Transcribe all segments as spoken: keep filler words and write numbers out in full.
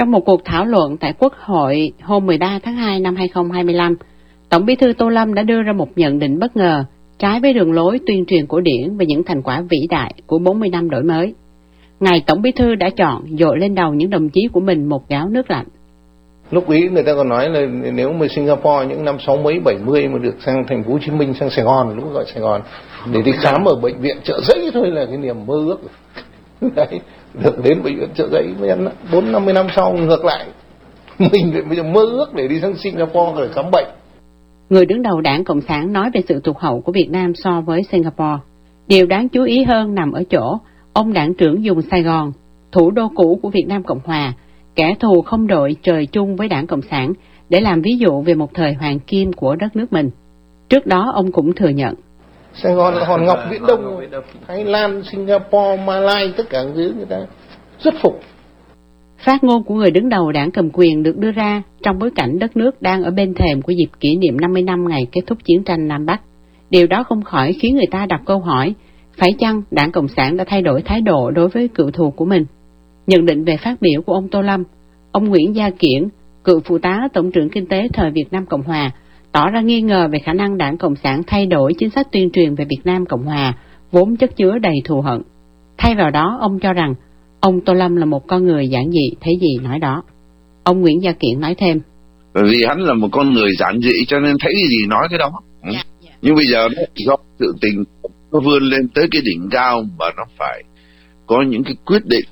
Trong một cuộc thảo luận tại Quốc hội hôm mười ba tháng hai năm hai nghìn không trăm hai mươi lăm, Tổng Bí thư Tô Lâm đã đưa ra một nhận định bất ngờ, trái với đường lối tuyên truyền cổ điển về những thành quả vĩ đại của bốn mươi năm đổi mới. Ngài Tổng Bí thư đã chọn dội lên đầu những đồng chí của mình một gáo nước lạnh. Lúc ấy người ta còn nói là nếu mà Singapore những năm sáu mấy bảy mươi mà được sang thành phố Hồ Chí Minh, sang Sài Gòn, lúc gọi Sài Gòn, để đi khám ở bệnh viện Chợ Giấy thôi là cái niềm mơ ước. Đấy, được đến bệnh viện Chợ Giấy bốn năm mươi năm sau ngược lại, mình bây giờ mơ ước để đi sang Singapore để khám bệnh. Người đứng đầu Đảng Cộng sản nói về sự tụt hậu của Việt Nam so với Singapore. Điều đáng chú ý hơn nằm ở chỗ, ông đảng trưởng dùng Sài Gòn, thủ đô cũ của Việt Nam Cộng Hòa, kẻ thù không đội trời chung với Đảng Cộng sản, để làm ví dụ về một thời hoàng kim của đất nước mình. Trước đó ông cũng thừa nhận. Sài Gòn là hòn ngọc Viễn Đông, Thái Lan, Singapore, Malai, tất cả dưới người ta rất phục. Phát ngôn của người đứng đầu đảng cầm quyền được đưa ra trong bối cảnh đất nước đang ở bên thềm của dịp kỷ niệm năm mươi năm ngày kết thúc chiến tranh Nam Bắc. Điều đó không khỏi khiến người ta đặt câu hỏi, phải chăng Đảng Cộng sản đã thay đổi thái độ đối với cựu thù của mình? Nhận định về phát biểu của ông Tô Lâm, ông Nguyễn Gia Kiển, cựu phụ tá Tổng trưởng Kinh tế thời Việt Nam Cộng Hòa, tỏ ra nghi ngờ về khả năng Đảng Cộng sản thay đổi chính sách tuyên truyền về Việt Nam Cộng Hòa, vốn chất chứa đầy thù hận. Thay vào đó, ông cho rằng, ông Tô Lâm là một con người giản dị, thấy gì nói đó. Ông Nguyễn Gia Kiển nói thêm. Bởi vì hắn là một con người giản dị cho nên thấy cái gì nói cái đó. Yeah, yeah. Nhưng bây giờ nó do sự tình nó vươn lên tới cái đỉnh cao mà nó phải có những cái quyết định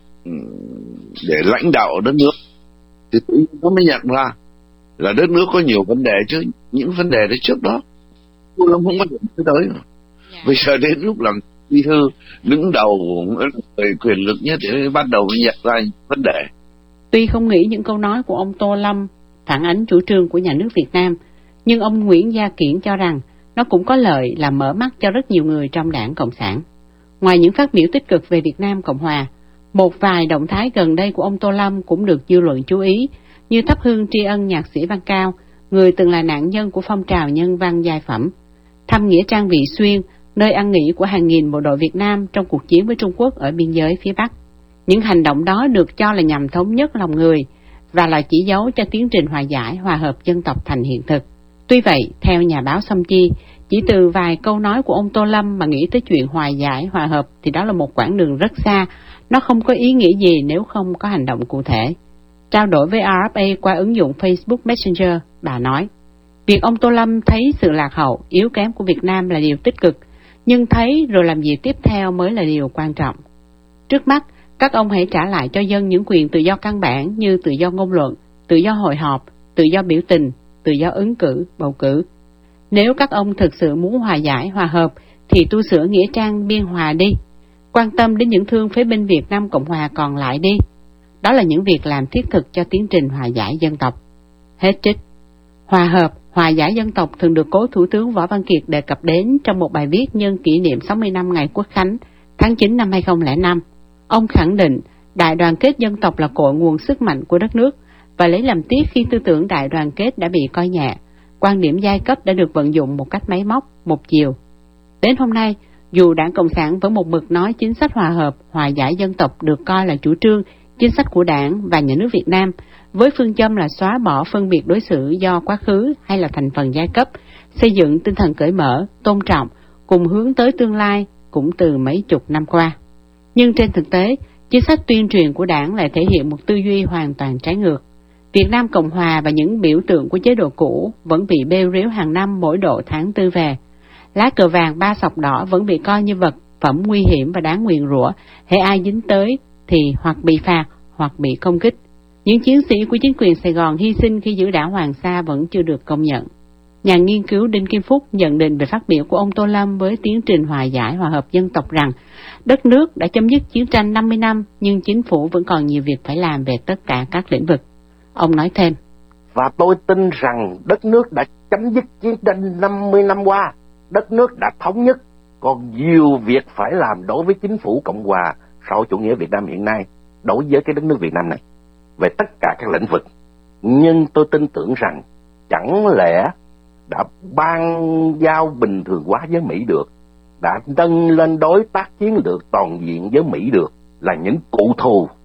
để lãnh đạo đất nước. Thì nó mới nhận ra là đất nước có nhiều vấn đề chứ những vấn đề đấy trước đó Tô Lâm không có nhận tới. Yeah. Bây giờ đến lúc làm bí thư đứng đầu người quyền lực nhất để bắt đầu nhận ra những vấn đề. Tuy không nghĩ những câu nói của ông Tô Lâm phản ánh chủ trương của nhà nước Việt Nam, nhưng ông Nguyễn Gia Kiển cho rằng nó cũng có lợi làm mở mắt cho rất nhiều người trong Đảng Cộng sản. Ngoài những phát biểu tích cực về Việt Nam Cộng Hòa, một vài động thái gần đây của ông Tô Lâm cũng được dư luận chú ý, như thắp hương tri ân nhạc sĩ Văn Cao, người từng là nạn nhân của phong trào nhân văn giai phẩm, thăm nghĩa trang Vị Xuyên, nơi ăn nghỉ của hàng nghìn bộ đội Việt Nam trong cuộc chiến với Trung Quốc ở biên giới phía Bắc. Những hành động đó được cho là nhằm thống nhất lòng người và là chỉ dấu cho tiến trình hòa giải, hòa hợp dân tộc thành hiện thực. Tuy vậy, theo nhà báo Song Chi, chỉ từ vài câu nói của ông Tô Lâm mà nghĩ tới chuyện hòa giải, hòa hợp thì đó là một quãng đường rất xa, nó không có ý nghĩa gì nếu không có hành động cụ thể. Trao đổi với rờ ép a qua ứng dụng Facebook Messenger, bà nói, việc ông Tô Lâm thấy sự lạc hậu, yếu kém của Việt Nam là điều tích cực, nhưng thấy rồi làm gì tiếp theo mới là điều quan trọng. Trước mắt, các ông hãy trả lại cho dân những quyền tự do căn bản như tự do ngôn luận, tự do hội họp, tự do biểu tình, tự do ứng cử, bầu cử. Nếu các ông thực sự muốn hòa giải, hòa hợp, thì tu sửa nghĩa trang Biên Hòa đi. Quan tâm đến những thương phế binh Việt Nam Cộng Hòa còn lại đi. Đó là những việc làm thiết thực cho tiến trình hòa giải dân tộc. Hết trích. Hòa hợp, hòa giải dân tộc thường được cố Thủ tướng Võ Văn Kiệt đề cập đến trong một bài viết nhân kỷ niệm sáu mươi năm ngày Quốc khánh, tháng chín năm hai nghìn không trăm lẻ năm. Ông khẳng định đại đoàn kết dân tộc là cội nguồn sức mạnh của đất nước và lấy làm tiếc khi tư tưởng đại đoàn kết đã bị coi nhẹ, quan điểm giai cấp đã được vận dụng một cách máy móc, một chiều. Đến hôm nay, dù Đảng Cộng sản vẫn một mực nói chính sách hòa hợp, hòa giải dân tộc được coi là chủ trương, chính sách của Đảng và Nhà nước Việt Nam, với phương châm là xóa bỏ phân biệt đối xử do quá khứ hay là thành phần giai cấp, xây dựng tinh thần cởi mở, tôn trọng, cùng hướng tới tương lai cũng từ mấy chục năm qua. Nhưng trên thực tế, chính sách tuyên truyền của Đảng lại thể hiện một tư duy hoàn toàn trái ngược. Việt Nam Cộng Hòa và những biểu tượng của chế độ cũ vẫn bị bêu riếu hàng năm mỗi độ tháng tư về. Lá cờ vàng ba sọc đỏ vẫn bị coi như vật phẩm nguy hiểm và đáng nguyền rủa, hễ ai dính tới thì hoặc bị phạt hoặc bị công kích. Những chiến sĩ của chính quyền Sài Gòn hy sinh khi giữ đảo Hoàng Sa vẫn chưa được công nhận. Nhà nghiên cứu Đinh Kim Phúc nhận định về phát biểu của ông Tô Lâm với tiến trình hòa giải hòa hợp dân tộc rằng đất nước đã chấm dứt chiến tranh năm mươi năm nhưng chính phủ vẫn còn nhiều việc phải làm về tất cả các lĩnh vực. Ông nói thêm. Và tôi tin rằng đất nước đã chấm dứt chiến tranh năm mươi năm qua, đất nước đã thống nhất, còn nhiều việc phải làm đối với chính phủ Cộng hòa xã hội chủ nghĩa Việt Nam hiện nay, đối với cái đất nước Việt Nam này, về tất cả các lĩnh vực. Nhưng tôi tin tưởng rằng chẳng lẽ đã ban giao bình thường hóa với Mỹ được, đã nâng lên đối tác chiến lược toàn diện với Mỹ được, là những cụ thù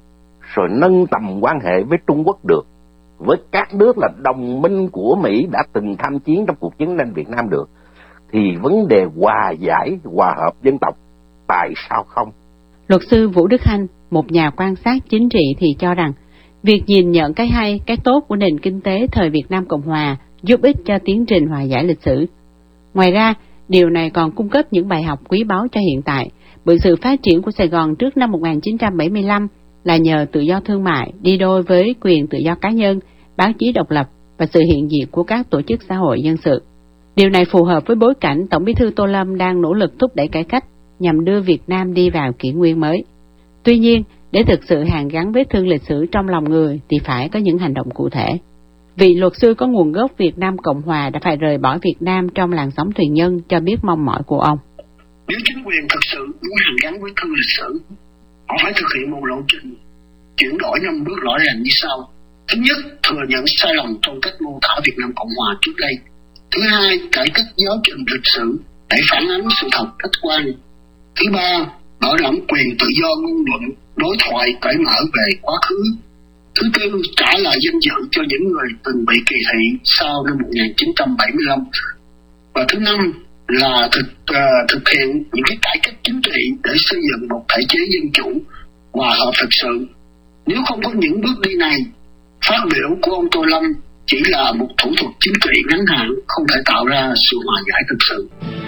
rồi nâng tầm quan hệ với Trung Quốc được, với các nước là đồng minh của Mỹ đã từng tham chiến trong cuộc chiến tranh Việt Nam được, thì vấn đề hòa giải, hòa hợp dân tộc tại sao không? Luật sư Vũ Đức Hanh, một nhà quan sát chính trị thì cho rằng, việc nhìn nhận cái hay, cái tốt của nền kinh tế thời Việt Nam Cộng Hòa giúp ích cho tiến trình hòa giải lịch sử. Ngoài ra, điều này còn cung cấp những bài học quý báu cho hiện tại, bởi sự phát triển của Sài Gòn trước năm một nghìn chín trăm bảy mươi lăm là nhờ tự do thương mại đi đôi với quyền tự do cá nhân, báo chí độc lập và sự hiện diện của các tổ chức xã hội dân sự. Điều này phù hợp với bối cảnh Tổng Bí thư Tô Lâm đang nỗ lực thúc đẩy cải cách nhằm đưa Việt Nam đi vào kỷ nguyên mới. Tuy nhiên, để thực sự hàn gắn vết thương lịch sử trong lòng người thì phải có những hành động cụ thể. Vị luật sư có nguồn gốc Việt Nam Cộng Hòa đã phải rời bỏ Việt Nam trong làn sóng thuyền nhân cho biết mong mỏi của ông. Nếu chính quyền thực sự muốn hàn gắn vết thương lịch sử, họ phải thực hiện một lộ trình chuyển đổi năm bước rõ ràng như sau. Thứ nhất, thừa nhận sai lầm trong cách mô tả Việt Nam Cộng Hòa trước đây. Thứ hai, cải cách giáo trình lịch sử để phản ánh sự thật khách quan. Thứ ba, bảo đảm quyền tự do ngôn luận, đối thoại cởi mở về quá khứ. Thứ tư, trả lại danh dự cho những người từng bị kỳ thị sau năm một nghìn chín trăm bảy mươi lăm. Và thứ năm là thực uh, thực hiện những cái cải cách chính trị để xây dựng một thể chế dân chủ hòa hợp thực sự. Nếu không có những bước đi này, phát biểu của ông Tô Lâm chỉ là một thủ thuật chính trị ngắn hạn, không thể tạo ra sự hòa giải thực sự.